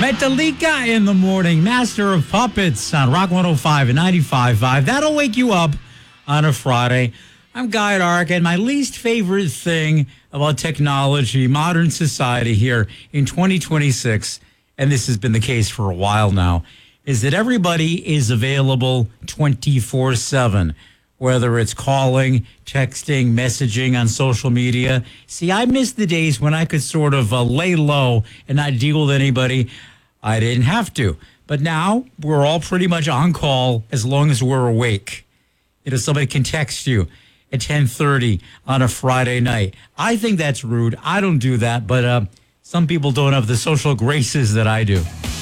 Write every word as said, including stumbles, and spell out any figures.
Metallica in the morning, Master of Puppets on Rock one oh five and ninety-five point five. That'll wake you up on a Friday. I'm Guy Ark, and my least favorite thing about technology, modern society here in twenty twenty-six, and this has been the case for a while now, is that everybody is available twenty-four seven. Whether it's calling, texting, messaging on social media. See, I miss the days when I could sort of uh, lay low and not deal with anybody. I didn't have to. But now we're all pretty much on call as long as we're awake. You know, somebody can text you at ten thirty on a Friday night. I think that's rude. I don't do that, but uh, some people don't have the social graces that I do.